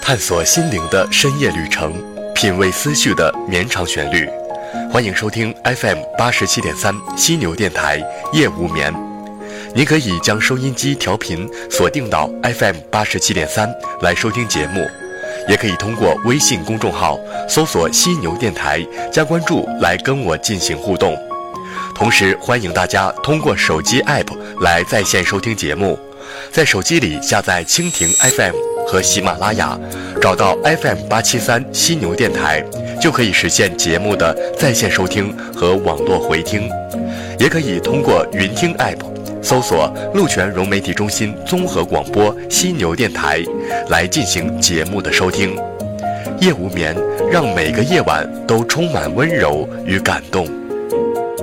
探索心灵的深夜旅程，品味思绪的绵长旋律。欢迎收听 FM87.3 犀牛电台夜无眠。您可以将收音机调频锁定到 FM87.3 来收听节目，也可以通过微信公众号搜索犀牛电台加关注来跟我进行互动。同时欢迎大家通过手机 App 来在线收听节目，在手机里下载蜻蜓 FM 和喜马拉雅，找到 FM873 犀牛电台，就可以实现节目的在线收听和网络回听。也可以通过云听 App 搜索鹿泉融媒体中心综合广播犀牛电台来进行节目的收听。夜无眠，让每个夜晚都充满温柔与感动。